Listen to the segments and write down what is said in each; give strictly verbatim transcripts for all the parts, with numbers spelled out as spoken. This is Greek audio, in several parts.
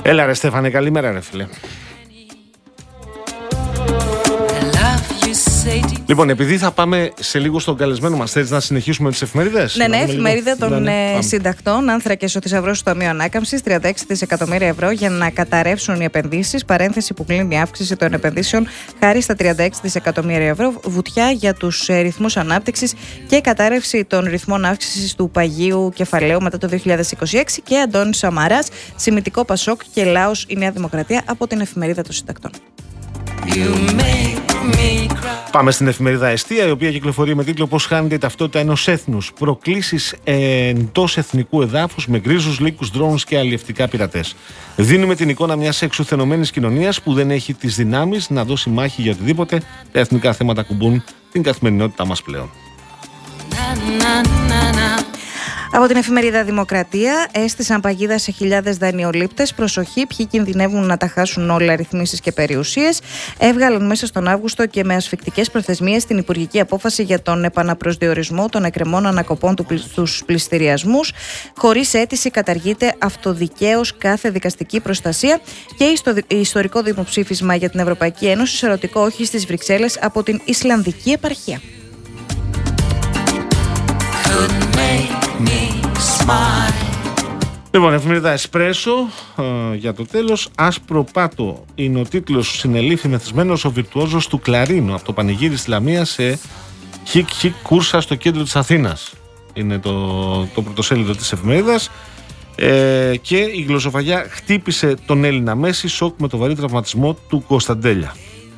Έλα ρε Στέφανε, καλημέρα ρε φίλε. Λοιπόν, επειδή θα πάμε σε λίγο στον καλεσμένο μας, θέλεις να συνεχίσουμε με τις εφημερίδες? Ναι, ναι, εφημερίδα των ναι, ναι, συντακτών. Άνθρακες, ο θησαυρός του Ταμείου Ανάκαμψης, τριάντα έξι δισεκατομμύρια ευρώ για να καταρρεύσουν οι επενδύσεις. Παρένθεση που κλείνει η αύξηση των επενδύσεων χάρη στα τριάντα έξι δισεκατομμύρια ευρώ. Βουτιά για τους ρυθμούς ανάπτυξης και κατάρρευση των ρυθμών αύξησης του παγίου κεφαλαίου μετά το δύο χιλιάδες είκοσι έξι. Και Αντώνης Σαμαράς, Συμμητικό Πασόκ και Λάος η Νέα Δημοκρατία από την εφημερίδα των συντακτών. Πάμε στην εφημερίδα Εστία, η οποία κυκλοφορεί με τίτλο «Πώς χάνεται η ταυτότητα ενός έθνους. Προκλήσεις εντός εθνικού εδάφους με γκρίζους λύκους, drones και αλλιευτικά πειρατές». Δίνουμε την εικόνα μιας εξουθενωμένης κοινωνίας που δεν έχει τις δυνάμεις να δώσει μάχη για οτιδήποτε. Τα εθνικά θέματα κουμπούν την καθημερινότητά μας πλέον. Από την εφημερίδα Δημοκρατία, έστησαν παγίδα σε χιλιάδες δανειολήπτες. Προσοχή, ποιοι κινδυνεύουν να τα χάσουν όλα ρυθμίσεις και περιουσίες. Έβγαλαν μέσα στον Αύγουστο και με ασφικτικές προθεσμίες την υπουργική απόφαση για τον επαναπροσδιορισμό των εκκρεμών ανακοπών του, στους πληστηριασμούς. Χωρίς αίτηση καταργείται αυτοδικαίως κάθε δικαστική προστασία. Και στο ιστορικό δημοψήφισμα για την Ευρωπαϊκή Ένωση, σαρωτικό όχι στις Βρυξέλλες από την Ισλανδική επαρχία. Λοιπόν, εφημερίδα Εσπρέσο, ε, για το τέλος. Άσπρο πάτο είναι ο τίτλος. Συνελήφθη μεθυσμένος ο βιρτουόζος του κλαρίνου από το πανηγύρι στη Λαμία σε χικ χικ κούρσα στο κέντρο της Αθήνας. Είναι το, το πρωτοσέλιδο της εφημερίδας. Ε, και η γλωσσοφαγιά χτύπησε τον Έλληνα Μέση, σοκ με το βαρύ τραυματισμό του Κωνσταντέλια.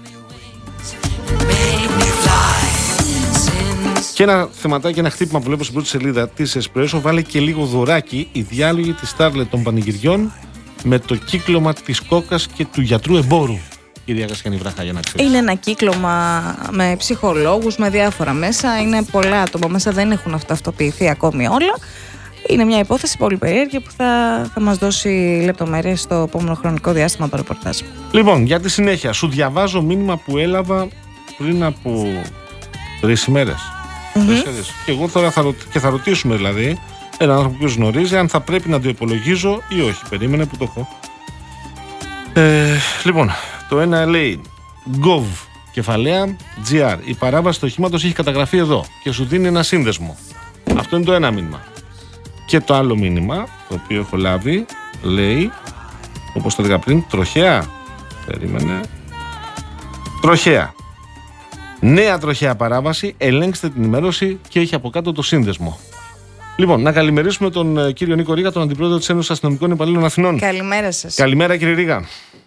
Και ένα θεματάκι, ένα χτύπημα που βλέπω στην πρώτη σελίδα της Εσπρέσο, βάλε και λίγο δωράκι η διάλογη της Στάρλετ των πανηγυριών με το κύκλωμα της κόκας και του γιατρού εμπόρου. Κυρία Κασιανή Βράχα, για να ξέρεις. Είναι ένα κύκλωμα με ψυχολόγους, με διάφορα μέσα. Είναι πολλά άτομα μέσα, δεν έχουν αυτοαυτοποιηθεί ακόμη όλα. Είναι μια υπόθεση πολύ περίεργη που θα, θα μας δώσει λεπτομέρειες στο επόμενο χρονικό διάστημα το ρεπορτάζ. Λοιπόν, για τη συνέχεια, σου διαβάζω μήνυμα που έλαβα πριν από τρεις ημέρες. Mm-hmm. Και εγώ τώρα θα, ρω... και θα ρωτήσουμε δηλαδή έναν άνθρωπο που γνωρίζει αν θα πρέπει να το υπολογίζω ή όχι. Περίμενε που το έχω. Ε, λοιπόν, το ένα λέει gov κεφαλαία gr. Η παράβαση του οχήματος έχει καταγραφεί εδώ και σου δίνει ένα σύνδεσμο. Αυτό είναι το ένα μήνυμα. Και το άλλο μήνυμα, το οποίο έχω λάβει, λέει, όπως το έλεγα πριν, τροχαία. Περίμενε. Τροχαία. Νέα τροχαία παράβαση, ελέγξτε την ενημέρωση και έχει από κάτω το σύνδεσμο. Λοιπόν, να καλημερίσουμε τον κύριο Νίκο Ρίγα, τον Αντιπρόεδρο της Ένωσης Αστυνομικών Υπαλλήλων Αθηνών. Καλημέρα σας. Καλημέρα, κύριε Ρίγα.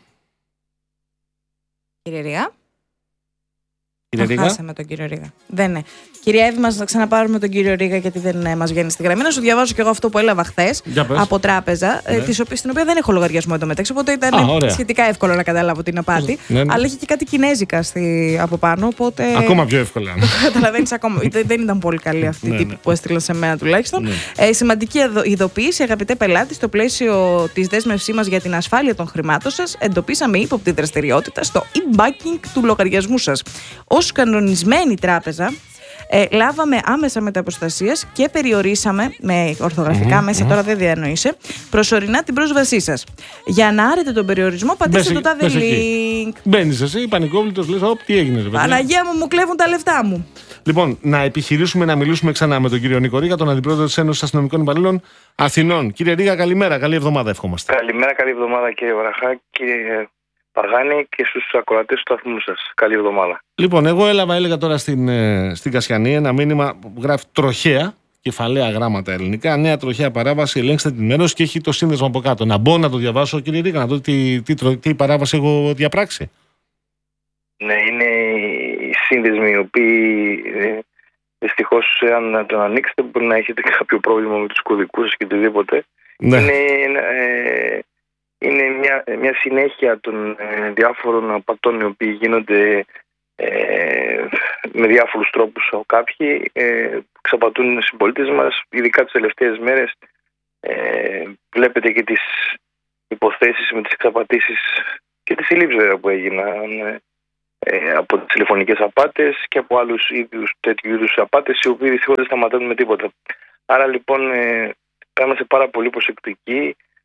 Κύριε Ρίγα. Κύριε Ρίγα. Χάσαμε τον κύριο Ρίγα. Δεν είναι. Κυρία Εύη, μας να ξαναπάρουμε τον κύριο Ρίγα, γιατί δεν μας βγαίνει στη γραμμή. Να σου διαβάσω και εγώ αυτό που έλαβα χθες από τράπεζα, ναι. της οποίας, στην οποία δεν έχω λογαριασμό εντωμεταξύ. Οπότε ήταν Α, σχετικά εύκολο να καταλάβω την απάτη. Ναι, ναι. Αλλά έχει και κάτι κινέζικα στη, από πάνω. Οπότε... Ακόμα πιο εύκολα. Καταλαβαίνεις ακόμα. δεν ήταν πολύ καλή αυτή ναι, ναι. που έστειλα σε μένα τουλάχιστον. Ναι. Ε, σημαντική ειδοποίηση, αγαπητέ πελάτη, στο πλαίσιο της δέσμευσής μας για την ασφάλεια των χρημάτων σας, εντοπίσαμε ύποπτη δραστηριότητα στο e-banking του λογαριασμού σας. Ως κανονισμένη τράπεζα, ε, λάβαμε άμεσα μεταποστασίας και περιορίσαμε, με ορθογραφικά mm-hmm, μέσα mm-hmm. τώρα δεν διανοείσαι, προσωρινά την πρόσβασή σας. Για να άρετε τον περιορισμό, πατήστε το τάδε link. Μπαίνεις εσύ, πανικόβλητος, λες, όπ, τι έγινε, ρε παιδί. Παναγία μου, μου κλέβουν τα λεφτά μου. Λοιπόν, να επιχειρήσουμε να μιλήσουμε ξανά με τον κύριο Νίκο Ρίγα, τον Αντιπρόεδρο της Ένωσης Αστυνομικών Υπαλλήλων Αθηνών. Κύριε Ρίγα, καλημέρα, καλή εβδομάδα, ευχόμαστε. Καλημέρα, καλή εβδομάδα, κύριε Βραχά, κύριε Παργάνη, και στους ακροατές του σταθμού σας. Καλή εβδομάδα. Λοιπόν, εγώ έλαβα, έλεγα τώρα στην, στην Κασιανή, ένα μήνυμα που γράφει τροχαία, κεφαλαία γράμματα ελληνικά, νέα τροχαία παράβαση, ελέγξτε την ενημέρωση και έχει το σύνδεσμο από κάτω. Να μπω να το διαβάσω, κύριε Ρίγα, να δω τι, τι, τι, τι παράβαση έχω διαπράξει. Ναι, είναι οι σύνδεσμοι οι οποίοι ε, δυστυχώς, αν τον ανοίξετε, μπορεί να έχετε κάποιο πρόβλημα με τους κωδικούς και οτιδήποτε. Ναι. Είναι. Ε, Είναι μια, μια συνέχεια των ε, διάφορων απατών οι οποίοι γίνονται ε, με διάφορους τρόπους. Κάποιοι ε, ξαπατούν τους συμπολίτες μας, ειδικά τις τελευταίες μέρες. Ε, βλέπετε και τις υποθέσεις με τις εξαπατήσεις και τις συλλήψεις που έγιναν ε, από τις τηλεφωνικές απάτες και από άλλους ίδιους τέτοιου είδους απάτες, οι οποίοι δυστυχώς δεν σταματάνε με τίποτα. Άρα λοιπόν ε, είμαστε πάρα πολύ προσεκτικοί. Ε, όταν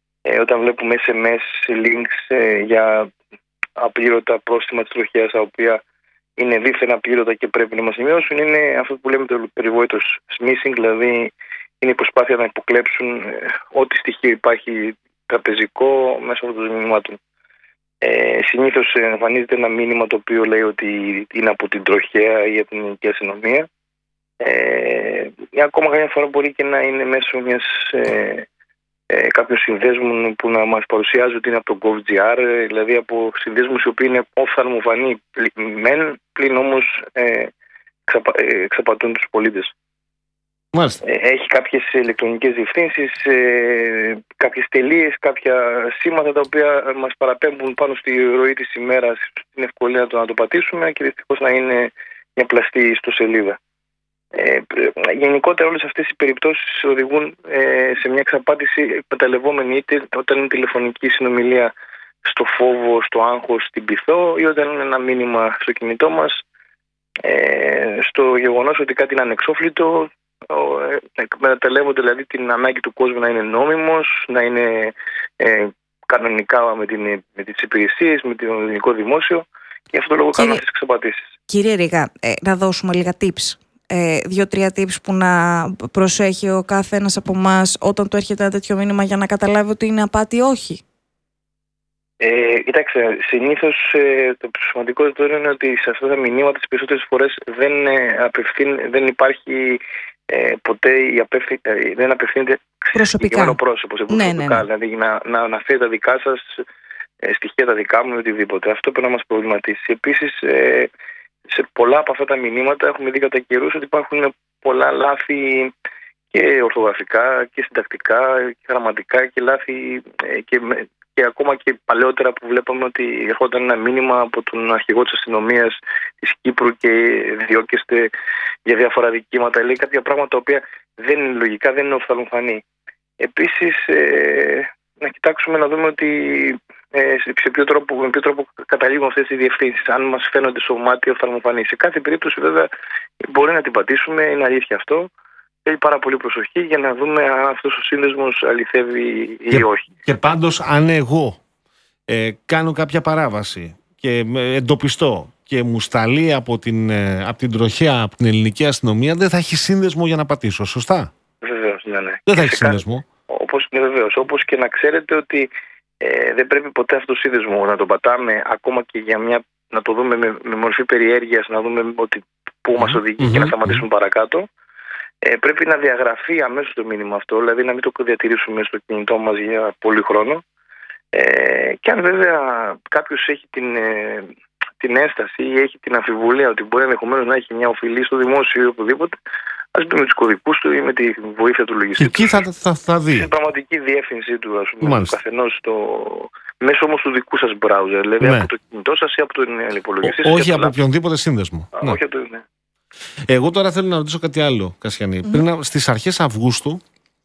όταν βλέπουμε ες εμ ες, links ε, για απλήρωτα πρόστιμα της τροχέας, τα οποία είναι δίθεν απλήρωτα και πρέπει να μας ενημερώσουν, είναι αυτό που λέμε το περιβόητο smishing, δηλαδή είναι η προσπάθεια να υποκλέψουν ε, ό,τι στοιχείο υπάρχει τραπεζικό μέσω αυτών των μηνυμάτων. Ε, συνήθως εμφανίζεται ένα μήνυμα το οποίο λέει ότι είναι από την τροχέα ή από την ελληνική αστυνομία. Ε, ακόμα κάποια φορά μπορεί και να είναι μέσω μιας ε, ε, κάποιων συνδέσμων που να μας παρουσιάζουν ότι είναι από το gov.gr, δηλαδή από συνδέσμους οι οποίοι είναι οφθαλμοφανή μεν, πλην όμως ε, ξαπα, ε, εξαπατούν τους πολίτες. Μάλιστα. Έχει κάποιες ηλεκτρονικές διευθύνσεις, ε, κάποιες τελείες, κάποια σήματα τα οποία μας παραπέμπουν πάνω στη ροή της ημέρας, στην ευκολία να το πατήσουμε και δυστυχώς να είναι μια πλαστή ιστοσελίδα. Ε, γενικότερα όλες αυτές οι περιπτώσεις οδηγούν ε, σε μια εξαπάτηση εκμεταλλευόμενη είτε όταν είναι τηλεφωνική συνομιλία στο φόβο, στο άγχος, στην πειθό, ή όταν είναι ένα μήνυμα στο κινητό μας ε, στο γεγονός ότι κάτι είναι ανεξόφλητο. Εκμεταλλεύονται δηλαδή την ανάγκη του κόσμου να είναι νόμιμος, να είναι ε, κανονικά με, την, με τις υπηρεσίες, με το ελληνικό δημόσιο, και αυτό το λόγο κάνουν αυτές τις εξαπατήσεις. Κύριε Ρήγα, ε, να δώσουμε λίγα tips. Ε, δύο-τρία tips που να προσέχει ο κάθε ένας από εμάς όταν του έρχεται ένα τέτοιο μήνυμα για να καταλάβει ότι είναι απάτη, όχι. Ε, κοιτάξτε, συνήθως ε, το σημαντικό είναι ότι σε αυτά τα μηνύματα τις περισσότερες φορές δεν, ε, απευθύν, δεν υπάρχει ε, ποτέ η απευθύ, ε, δεν απευθύνεται προσωπικά πρόσωπο, σε προσωπικά, ναι, ναι, ναι. Δηλαδή να, να αναφέρει τα δικά σας ε, στοιχεία, τα δικά μου ή οτιδήποτε. Αυτό πρέπει να μας προβληματίσει. Επίσης, ε, σε πολλά από αυτά τα μηνύματα έχουμε δει κατά καιρούς ότι υπάρχουν πολλά λάθη και ορθογραφικά και συντακτικά και γραμματικά και λάθη ε, και, και ακόμα και παλαιότερα που βλέπαμε ότι ερχόταν ένα μήνυμα από τον αρχηγό της αστυνομίας της Κύπρου και διώκεστε για διάφορα δικήματα. Λέει κάποια πράγματα τα οποία δεν είναι λογικά, δεν είναι οφθαλμοφανή. Επίσης, ε, να κοιτάξουμε να δούμε ότι ε, σε ποιο τρόπο, με ποιο τρόπο καταλήγουν αυτές οι διευθύνσεις. Αν μας φαίνονται στο μάτι οφθαλμοφανή. Σε κάθε περίπτωση, βέβαια, μπορεί να την πατήσουμε, είναι αλήθεια αυτό. Θέλει πάρα πολύ προσοχή για να δούμε αν αυτός ο σύνδεσμος αληθεύει ή και, όχι. Και πάντως, αν εγώ ε, κάνω κάποια παράβαση και εντοπιστώ και μου σταλεί από την, ε, από την τροχέα, από την ελληνική αστυνομία, δεν θα έχει σύνδεσμο για να πατήσω, σωστά? Βεβαίως, ναι, ναι. Δεν θα έχει σύνδεσμο. Όπως, ναι, βεβαίως. Όπως και να ξέρετε ότι ε, δεν πρέπει ποτέ αυτό το σύνδεσμο να το πατάμε, ακόμα και για μια, να το δούμε με, με μορφή περιέργειας, να δούμε ότι πού μας οδηγεί mm-hmm. και να σταματήσουμε mm-hmm. παρακάτω. Ε, πρέπει να διαγραφεί αμέσως το μήνυμα αυτό, δηλαδή να μην το διατηρήσουμε στο κινητό μας για πολύ χρόνο. Ε, και αν βέβαια κάποιος έχει την, ε, την ένσταση ή έχει την αμφιβολία ότι μπορεί ενδεχομένως να έχει μια οφειλή στο δημόσιο ή οπουδήποτε, ας δούμε τους κωδικούς του ή με τη βοήθεια του λογιστή. Και εκεί θα, θα, θα δει. Στην πραγματική διεύθυνσή του, ας πούμε, του καθενός το... μέσω όμως του δικού σας browser, δηλαδή ναι. από το κινητό σας ή από τον υπολογιστή σας. Όχι από οποιονδήποτε σύνδεσμο. Α, ναι. Όχι από το, ναι. Εγώ τώρα θέλω να ρωτήσω κάτι άλλο, Κασιανή. Mm-hmm. Πριν στις αρχές Αυγούστου,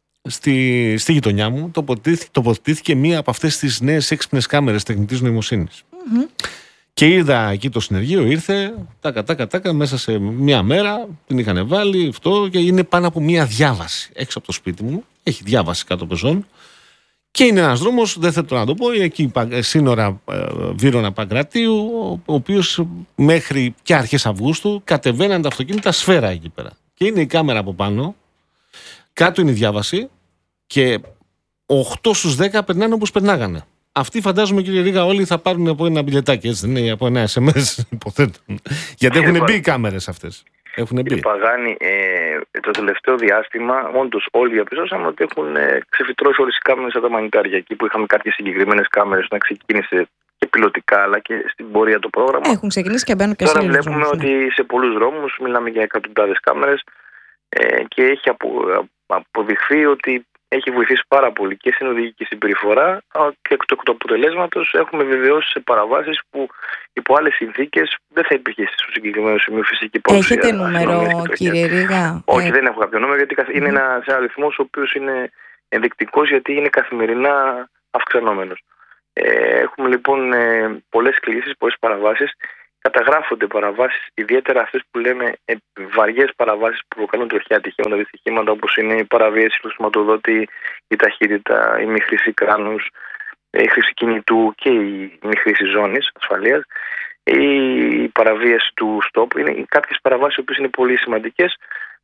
στη, στη γειτονιά μου, τοποθετήθηκε, τοποθετήθηκε μία από αυτές τις νέες έξυπνες κάμερες τεχνητής νοημοσύνης. Mm-hmm. Και είδα εκεί το συνεργείο, ήρθε, τάκα, τάκα, τάκα, μέσα σε μία μέρα την είχαν βάλει αυτό και είναι πάνω από μία διάβαση έξω από το σπίτι μου. Έχει διάβαση κάτω από ζώνη. Και είναι ένας δρόμος, δεν θέλω να το πω, είναι εκεί σύνορα Βύρωνα Παγκρατίου, ο οποίος μέχρι και αρχές Αυγούστου κατεβαίναν τα αυτοκίνητα σφαίρα εκεί πέρα. Και είναι η κάμερα από πάνω, κάτω είναι η διάβαση και οκτώ στους δέκα περνάνε όπως περνάγανε. Αυτοί φαντάζομαι, κύριε Ρήγα, όλοι θα πάρουν από ένα μπιλετάκι, έτσι δεν είναι, από ένα ες εμ ες, υποθέτω. Γιατί έχουν μπει οι κάμερες αυτές. Έχουν μπει. Παγάνη, ε, το τελευταίο διάστημα, όντως όλοι διαπιστώσαμε ότι έχουν ε, ξεφυτρώσει όλες οι κάμερες από τα μανιτάρια. Εκεί που είχαμε κάποιες συγκεκριμένες κάμερες να ξεκίνησε και πιλωτικά αλλά και στην πορεία το πρόγραμμα. Έχουν ξεκινήσει και μπαίνουν και σε Τώρα βλέπουμε δρόμους, ότι ναι. σε πολλούς δρόμους μιλάμε για εκατοντάδες κάμερες ε, και έχει απο, αποδειχθεί ότι έχει βοηθήσει πάρα πολύ και στην οδηγική συμπεριφορά και εκ του αποτελέσματος έχουμε βεβαιώσει σε παραβάσεις που υπό άλλες συνθήκες δεν θα υπήρχε στο συγκεκριμένο σημείο φυσική παρουσία. Έχετε νούμερο, κύριε Ρήγα? Όχι, ε... δεν έχω κάποιο νούμερο, γιατί είναι mm. ένας αριθμός ο οποίος είναι ενδεικτικός, γιατί είναι καθημερινά αυξανόμενος. Ε, έχουμε λοιπόν ε, πολλές κλήσεις, πολλές παραβάσεις. Καταγράφονται παραβάσεις, ιδιαίτερα αυτές που λέμε ε, βαριές παραβάσεις που προκαλούν τροχαία ατυχήματα, δυστυχήματα όπως είναι η παραβίαση του σηματοδότη, η ταχύτητα, η μη χρήση κράνους, η χρήση κινητού και η μη χρήση ζώνης ασφαλείας, η παραβίαση του stop. Είναι κάποιες παραβάσεις που είναι πολύ σημαντικές.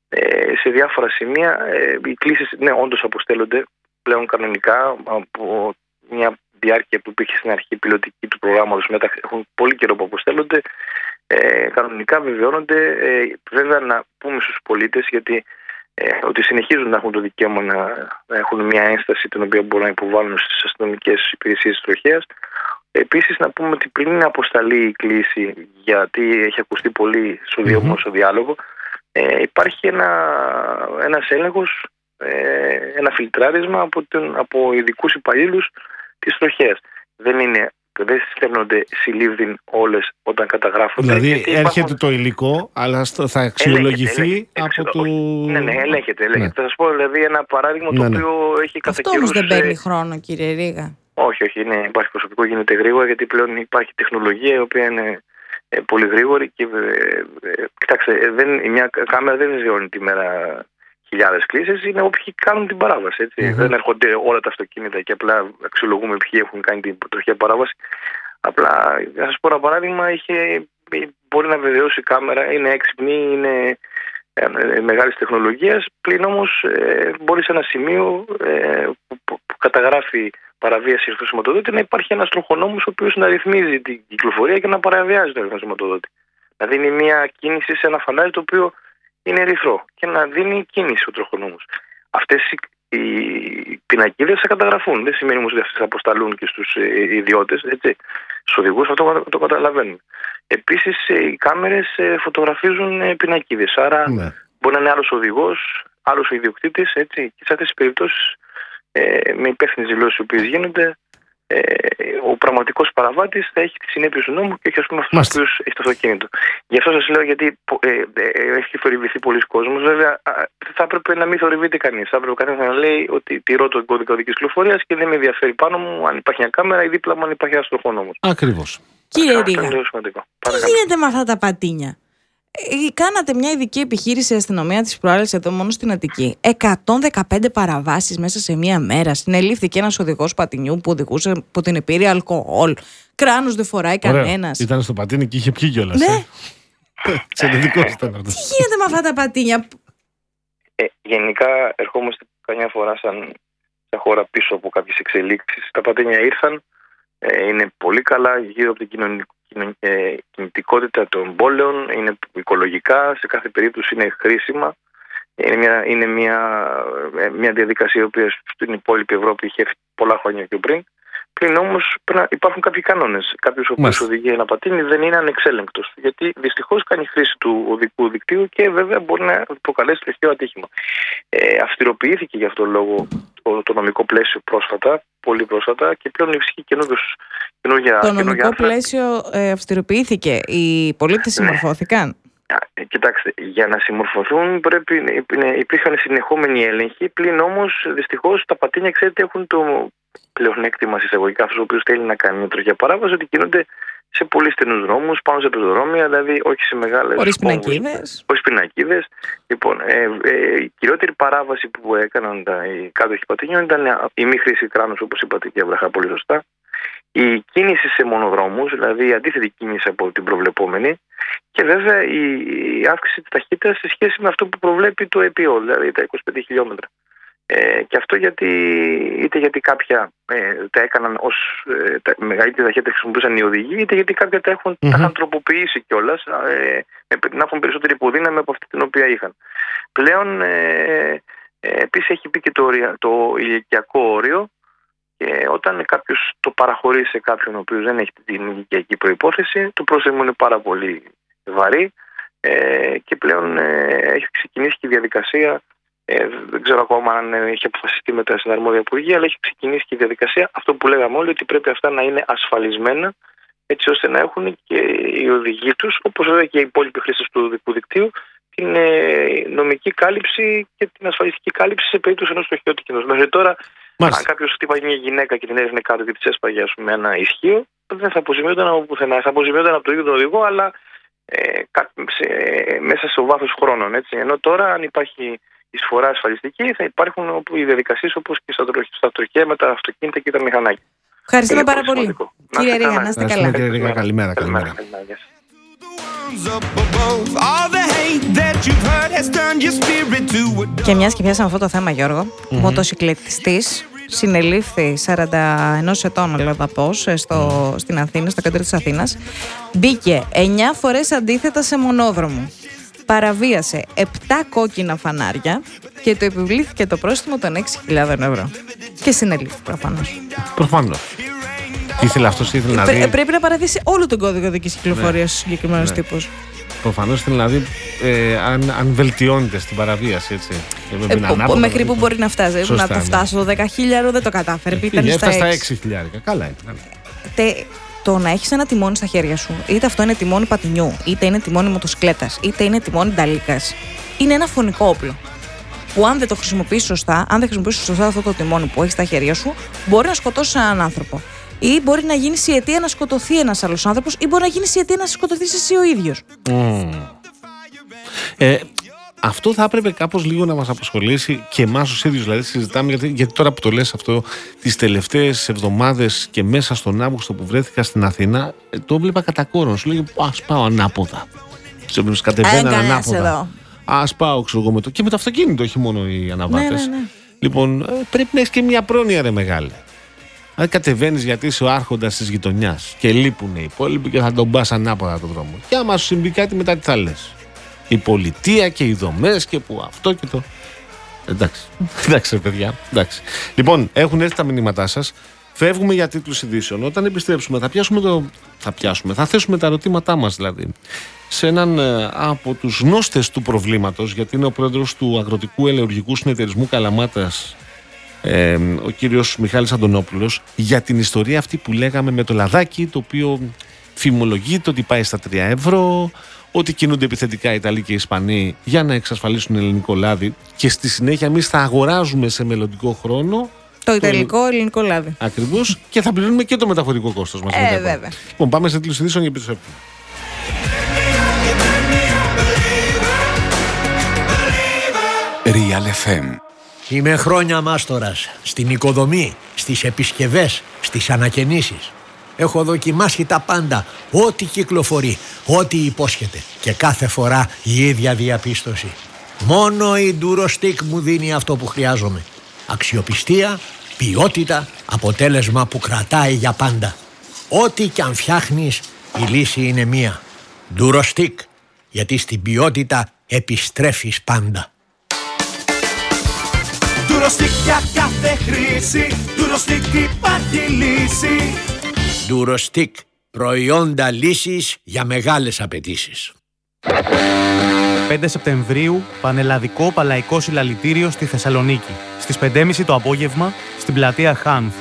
Ε, σε διάφορα σημεία ε, οι κλήσεις, ναι, όντως αποστέλλονται πλέον κανονικά από μια διάρκεια που υπήρχε στην αρχή πιλωτική του προγράμματος. Μετά έχουν πολύ καιρό που αποστέλλονται. Ε, κανονικά βεβαιώνονται. Ε, βέβαια να πούμε στους πολίτες, γιατί ε, ότι συνεχίζουν να έχουν το δικαίωμα να, να έχουν μια ένσταση την οποία μπορούν να υποβάλουν στις αστυνομικές υπηρεσίες της τροχέας. Επίσης να πούμε ότι πριν αποσταλεί η κλήση, γιατί έχει ακουστεί πολύ στο δημόσιο mm-hmm. διάλογο, ε, υπάρχει ένα, ένας έλεγχος, ε, ένα φιλτράρισμα από, τον, από ειδικούς υπαλλήλους της τροχέας. Δεν είναι, δεν στέλνονται συλλήβδιν όλες όταν καταγράφονται. Δηλαδή έρχεται υπάρχουν... το υλικό, αλλά θα αξιολογηθεί ελέγχεται, ελέγχεται, από το... Ναι, ναι, ελέγχεται. ελέγχεται. Ναι. Θα σας πω δηλαδή ένα παράδειγμα ναι, το οποίο ναι. έχει κατά καιρούς... Αυτό όμως δεν παίρνει χρόνο, κύριε Ρήγα. Όχι, όχι, ναι, υπάρχει προσωπικό, γίνεται γρήγορα, γιατί πλέον υπάρχει τεχνολογία η οποία είναι ε, πολύ γρήγορη και ε, ε, κοιτάξτε, δεν, μια κάμερα δεν βιώνει τη μέρα χιλιάδες κλήσεις, είναι όποιοι κάνουν την παράβαση. Έτσι. Mm-hmm. Δεν έρχονται όλα τα αυτοκίνητα και απλά αξιολογούμε ποιοι έχουν κάνει την τροχαία παράβαση. Απλά, να σας πω ένα παράδειγμα, είχε, μπορεί να βεβαιώσει η κάμερα, είναι έξυπνη, είναι ε, ε, μεγάλης τεχνολογίας, πλην όμως ε, μπορεί σε ένα σημείο ε, που, που, που καταγράφει παραβίαση στο σηματοδότη να υπάρχει ένας τροχονόμος ο οποίος να ρυθμίζει την κυκλοφορία και να παραβιάζει τον σηματοδότη. Να δίνει μια κίνηση σε ένα φανάρι το οποίο είναι ερυθρό και να δίνει κίνηση ο τροχονόμος. Αυτές οι, οι πινακίδες θα καταγραφούν. Δεν σημαίνει όμως ότι αυτές θα αποσταλούν και στους ε, ιδιώτες, έτσι. Στους οδηγούς αυτό το καταλαβαίνουν. Επίσης ε, οι κάμερες ε, φωτογραφίζουν ε, πινακίδες. Άρα ναι. μπορεί να είναι άλλος οδηγός, άλλος ο ιδιοκτήτης, έτσι. Και σε αυτές τις περιπτώσεις ε, με υπεύθυνες δηλώσεις οι οποίες γίνονται, ε, ο πραγματικός παραβάτης θα έχει τις συνέπειες του νόμου και όχι ας πούμε αυτός ο οποίος έχει το αυτοκίνητο. Γι' αυτό σας λέω, γιατί ε, ε, έχει θορυβηθεί πολλοί κόσμος. Βέβαια θα έπρεπε να μην θορυβείται κανείς. Θα έπρεπε κανείς να λέει ότι τηρώ τον κώδικα οδικής κυκλοφορίας και δεν με ενδιαφέρει πάνω μου αν υπάρχει μια κάμερα ή δίπλα μου αν υπάρχει ένας τροχόνομος. Ακριβώς. Κύριε Ρήγα, τι γίνεται με αυτά τα πατίνια? Ε, κάνατε μια ειδική επιχείρηση αστυνομία της προάλλης εδώ μόνο στην Αττική. εκατόν δεκαπέντε παραβάσεις μέσα σε μία μέρα. Συνελήφθηκε ένας οδηγός πατινιού που οδηγούσε που την επήρε αλκοόλ. Κράνος δεν φοράει κανένας. Ήταν στο πατίνι και είχε πιει κιόλας. Ναι. Ε. Εξαιρετικός ήταν αυτό. Τι γίνεται με αυτά τα πατίνια? Ε, γενικά ερχόμαστε καμιά φορά σαν, σαν χώρα πίσω από κάποιες εξελίξεις. Τα πατίνια ήρθαν, ε, είναι πολύ καλά γύρω από την κοινωνική Ε, κινητικότητα των πόλεων, είναι οικολογικά, σε κάθε περίπτωση είναι χρήσιμα. Είναι μια, είναι μια, μια διαδικασία η οποία στην υπόλοιπη Ευρώπη είχε πολλά χρόνια πιο πριν. Πλην όμως υπάρχουν κάποιοι κανόνες. Κάποιος ο οποίος οδηγεί ένα πατίνι δεν είναι ανεξέλεγκτος, γιατί δυστυχώς κάνει χρήση του οδικού δικτύου και βέβαια μπορεί να προκαλέσει τροχαίο ατύχημα. Ε, αυστηροποιήθηκε γι' αυτόν τον λόγο το, το νομικό πλαίσιο πρόσφατα, πολύ πρόσφατα, και πλέον ισχύει καινούργια. Το νομικό πλαίσιο ε, αυστηροποιήθηκε. Οι πολίτες συμμορφώθηκαν. Ναι. Κοιτάξτε, για να συμμορφωθούν πρέπει, υπήρχαν συνεχόμενοι έλεγχοι, πλην όμως δυστυχώς τα πατίνια, ξέρετε, έχουν το πλεονέκτημα εισαγωγικά, αυτός ο οποίος θέλει να κάνει μια τροχιά παράβαση, ότι κινούνται σε πολύ στενούς δρόμους, πάνω σε πεζοδρόμια, δηλαδή όχι σε μεγάλες. Χωρίς πινακίδες. Χωρίς πινακίδες. Λοιπόν, ε, ε, η κυριότερη παράβαση που έκαναν τα, οι κάτοχοι πατίνιων ήταν η μη χρήση κράνους, όπως είπατε και Αβραχά πολύ σωστά. Η κίνηση σε μονοδρόμους, δηλαδή η αντίθετη κίνηση από την προβλεπόμενη, και βέβαια η, η αύξηση της ταχύτητας σε σχέση με αυτό που προβλέπει το ΕΠΟ, δηλαδή τα είκοσι πέντε χιλιόμετρα. Ε, και αυτό γιατί, είτε γιατί κάποια ε, τα έκαναν ως ε, τα μεγαλύτερη ταχύτητα χρησιμοποιούσαν οι οδηγοί, είτε γιατί κάποια τα, έχουν, mm-hmm. τα είχαν τροποποιήσει κιόλας, ε, να έχουν περισσότερη υποδύναμη από αυτή την οποία είχαν. Πλέον ε, ε, επίσης έχει πει και το, το ηλικιακό όριο, και όταν κάποιος το παραχωρεί σε κάποιον ο οποίος δεν έχει την ηλικιακή προϋπόθεση, το πρόστιμο είναι πάρα πολύ βαρύ, ε, και πλέον ε, έχει ξεκινήσει και η διαδικασία. Ε, δεν ξέρω ακόμα αν έχει αποφασιστεί μετά στην αρμόδια υπουργεία, αλλά έχει ξεκινήσει και η διαδικασία. Αυτό που λέγαμε όλοι, ότι πρέπει αυτά να είναι ασφαλισμένα, έτσι ώστε να έχουν και οι οδηγοί τους, όπως βέβαια και οι υπόλοιποι χρήστες του οδικού δικτύου, την ε, νομική κάλυψη και την ασφαλιστική κάλυψη σε περίπτωση ενός τροχαίου ατυχήματος. Μέχρι τώρα, Μάλιστα. αν κάποιος χτύπαγε μια γυναίκα και την έριχνε κάτω και της έσπαγε με ένα ισχύο, δεν θα αποζημιόταν από πουθενά. Θα αποζημιόταν από το ίδιο τον οδηγό, αλλά ε, σε, ε, μέσα σε βάθος χρόνων. Έτσι. Ενώ τώρα, αν υπάρχει εισφορά ασφαλιστική, θα υπάρχουν οι διαδικασίες όπως και στα τροχαία με τα αυτοκίνητα και τα μηχανάκια. Ευχαριστούμε πάρα πολύ. Κύριε Ρίγα, να είστε καλά. Κύριε Ρίγα, καλημέρα. καλημέρα. Και μιας και πιάσαμε αυτό το θέμα, Γιώργο, mm-hmm. μοτοσυκλετιστής συνελήφθη σαράντα ένα ετών, λέω θα πω, στο, στην Αθήνα, στο κέντρο της Αθήνας. Μπήκε εννιά φορές αντίθετα σε μονόδρομο. Παραβίασε επτά κόκκινα φανάρια και του επιβλήθηκε το πρόστιμο των έξι χιλιάδες ευρώ. Και συνελήφθη προφανώς. Προφανώς. Ήθελε αυτός, ήθελε να δει... Πρέπει να παραδείσει όλο τον κώδικο οδικής κυκλοφορίας στους συγκεκριμένους ναι. τύπους. Προφανώς ήθελε να δει ε, αν, αν βελτιώνεται στην παραβίαση, έτσι. Ε, πο, ανάποδα, μέχρι δηλαδή, που μπορεί να φτάσει. Σωστά, να το φτάσει το δέκα χιλιάδες δεν το κατάφερε. Έφτασε στα έξι χιλιάδες. Καλά είναι. Τε, το να έχεις ένα τιμόνι στα χέρια σου, είτε αυτό είναι τιμόνι πατινιού, είτε είναι τιμόνι μοτοσυκλέτας, είτε είναι τιμόνι νταλίκας, είναι ένα φωνικό όπλο. Που αν δεν το χρησιμοποιήσεις σωστά, αν δεν χρησιμοποιήσεις σωστά αυτό το τιμόνι που έχεις στα χέρια σου, μπορεί να σκοτώσει έναν άνθρωπο. Ή μπορεί να γίνει η αιτία να σκοτωθεί ένας άλλος άνθρωπος, ή μπορεί να γίνει η αιτία να σκοτωθείς εσύ ο ίδιος. Mm. Ε, αυτό θα έπρεπε κάπως λίγο να μας απασχολήσει και εμάς τους ίδιους. Δηλαδή, συζητάμε, γιατί, γιατί τώρα που το λες αυτό, τις τελευταίες εβδομάδες και μέσα στον Αύγουστο που βρέθηκα στην Αθήνα, το έβλεπα κατά κόρον. Σου λέγε, ας πάω ανάποδα. Ξέρεις, κατεβαίναν ανάποδα. Ας πάω, ξέρω εγώ, με το... και με το αυτοκίνητο, όχι μόνο οι αναβάτες. Ναι, ναι, ναι. Λοιπόν, πρέπει να έχεις και μια πρόνοια, ρε μεγάλη. Αν κατεβαίνεις γιατί είσαι ο άρχοντας της γειτονιάς και λείπουν οι υπόλοιποι και θα τον πας ανάποδα τον δρόμο. Και άμα σου συμβεί κάτι, μετά τι θα λες? Η πολιτεία και οι δομές και που αυτό και το. Εντάξει. Εντάξει, παιδιά. Εντάξει. Λοιπόν, έχουν έρθει τα μηνύματά σας. Φεύγουμε για τίτλους ειδήσεων. Όταν επιστρέψουμε, θα πιάσουμε το. Θα πιάσουμε. Θα θέσουμε τα ερωτήματά μας δηλαδή σε έναν ε, από τους γνώστες του προβλήματος, γιατί είναι ο πρόεδρος του Αγροτικού Ελεουργικού Συνεταιρισμού Καλαμάτας. Ε, ο κύριος Μιχάλης Αντωνόπουλος, για την ιστορία αυτή που λέγαμε με το λαδάκι, το οποίο φημολογείται ότι πάει στα τρία ευρώ, ότι κινούνται επιθετικά οι Ιταλοί και οι Ισπανοί για να εξασφαλίσουν ελληνικό λάδι και στη συνέχεια εμείς θα αγοράζουμε σε μελλοντικό χρόνο το ιταλικό το... ελληνικό λάδι. Ακριβώς, και θα πληρώνουμε και το μεταφορικό κόστος μας. Ε, βέβαια. Λοιπόν, πάμε σε τίτλους ειδήσεων και επιστρέφουμε. Real εφ εμ. Είμαι χρόνια μάστορας στην οικοδομή, στις επισκευές, στις ανακαινήσεις. Έχω δοκιμάσει τα πάντα, ό,τι κυκλοφορεί, ό,τι υπόσχεται. Και κάθε φορά η ίδια διαπίστωση. Μόνο η Durostec μου δίνει αυτό που χρειάζομαι. Αξιοπιστία, ποιότητα, αποτέλεσμα που κρατάει για πάντα. Ό,τι κι αν φτιάχνεις, η λύση είναι μία. Durostec, γιατί στην ποιότητα επιστρέφεις πάντα. Durostec για κάθε χρήση, Durostec υπάρχει λύση. Durostec, προϊόντα λύσης για μεγάλες απαιτήσεις. πέντε Σεπτεμβρίου, πανελλαδικό παλαϊκό συλλαλητήριο στη Θεσσαλονίκη. Στις πέντε και μισή το απόγευμα, στην πλατεία Χάνθ.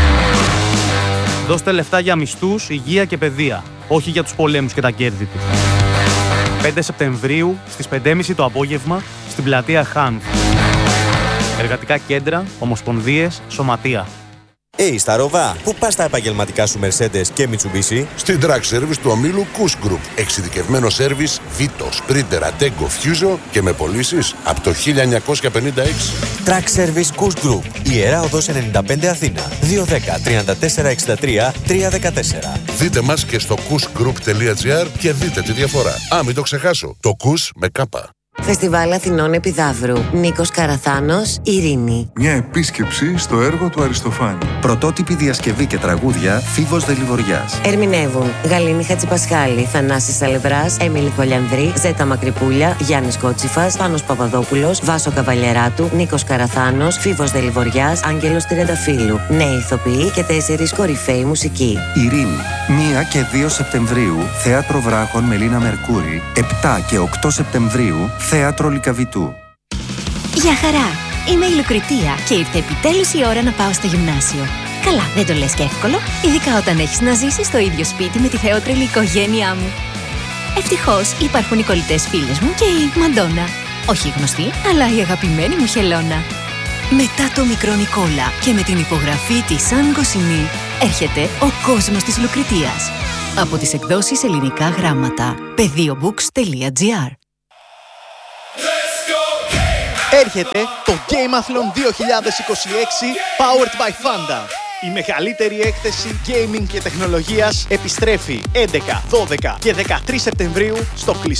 Δώστε λεφτά για μισθούς, υγεία και παιδεία, όχι για τους πολέμους και τα κέρδη του. πέντε Σεπτεμβρίου, στις πέντε και μισή το απόγευμα, στην πλατεία Χάνθ. Εργατικά κέντρα, ομοσπονδίες, σωματεία. Hey, στα Ροβά, πού πας τα επαγγελματικά σου Mercedes και Mitsubishi? Στην Track Service του ομίλου Kuss Group. Εξειδικευμένο σέρβις Vito, Sprinter, Attego, Fuso και με πωλήσεις από το χίλια εννιακόσια πενήντα έξι. Track Service Kuss Group. Ιερά Οδός ενενήντα πέντε Αθήνα. δύο ένα μηδέν, τρία τέσσερα έξι τρία, τρία ένα τέσσερα. Δείτε μας και στο kussgroup τελεία gr και δείτε τη διαφορά. Α, μην το ξεχάσω. Το Kuss με κάπα. Φεστιβάλ Αθηνών Επιδαύρου. Νίκος Καραθάνος, Ειρήνη. Μια επίσκεψη στο έργο του Αριστοφάνη. Πρωτότυπη διασκευή και τραγούδια Φίβος Δελιβοριάς. Ερμηνεύουν Γαλήνη Χατζηπασχάλη, Θανάσης Σαλευράς, Έμιλη Κολιανδρή, Ζέτα Μακρυπούλια, Γιάννης Κότσιφας, Πάνος Παπαδόπουλος, Βάσο Καβαλιεράτου, Νίκος Καραθάνος, Φίβος Δελιβοριάς, Άγγελος Τριανταφύλου. Νέοι ηθοποιοί και τέσσερις κορυφαίοι μουσικοί. Ειρήνη. πρώτη και δύο Σεπτεμβρίου, Θέατρο Βράχων Μελίνα Μερκούρη. επτά και οκτώ Σεπτεμβρίου, Θέατρο Λυκαβητού. Γεια χαρά! Είμαι η Λουκριτία και ήρθε επιτέλους η ώρα να πάω στο γυμνάσιο. Καλά, δεν το λες και εύκολο, ειδικά όταν έχεις να ζήσεις στο ίδιο σπίτι με τη θεότρελη οικογένειά μου. Ευτυχώς υπάρχουν οι κολλητές φίλες μου και η Μαντόνα. Όχι γνωστή, αλλά η αγαπημένη μου Χελώνα. Μετά το μικρό Νικόλα και με την υπογραφή της Σαν Κοσινή, έρχεται ο κόσμος της Λουκριτίας. Από τις εκδόσεις Ελληνικά Γράμματα. πεδίομπουκς τελεία τζι άρ. Έρχεται το Gameathlon δύο χιλιάδες είκοσι έξι Powered by Fanda. Η μεγαλύτερη έκθεση gaming και τεχνολογίας επιστρέφει έντεκα, δώδεκα και δεκατρείς Σεπτεμβρίου στο κλειστό